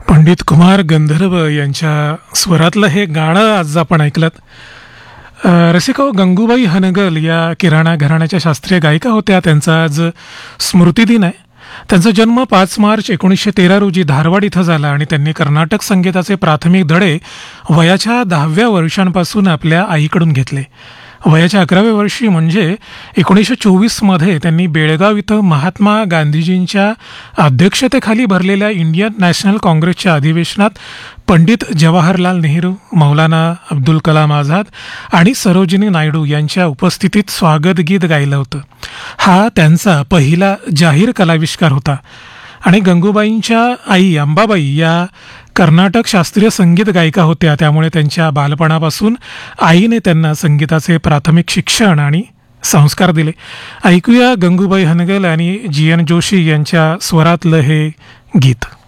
पंडित कुमार गंधर्व यांच्या स्वरातलं हे गाणं आज आपण ऐकलं. रसिको, गंगूबाई हनगल या किराणा घराण्याच्या शास्त्रीय गायिका होत्या. त्यांचा आज स्मृतिदिन आहे. त्यांचा जन्म 5 मार्च 1913 रोजी धारवाड इथं झाला आणि त्यांनी कर्नाटक संगीताचे प्राथमिक धडे वयाच्या 10व्या वर्षांपासून आपल्या आईकडून घेतले. वयाच्या 11व्या वर्षी म्हणजे 1924मध्ये त्यांनी बेळगाव इथं महात्मा गांधीजींच्या अध्यक्षतेखाली भरलेल्या इंडियन नॅशनल काँग्रेसच्या अधिवेशनात पंडित जवाहरलाल नेहरू, मौलाना अब्दुल कलाम आझाद आणि सरोजिनी नायडू यांच्या उपस्थितीत स्वागत गीत गायलं होतं. हा त्यांचा पहिला जाहीर कलाविष्कार होता. आणि गंगूबाईंच्या आई अंबाबाई या कर्नाटक शास्त्रीय संगीत गायिका होत्या. त्यामुळे त्यांच्या बालपणापासून आईने त्यांना संगीताचे प्राथमिक शिक्षण आणि संस्कार दिले. ऐकूया गंगूबाई हनगल आणि जी एन जोशी यांच्या स्वरातलं हे गीत.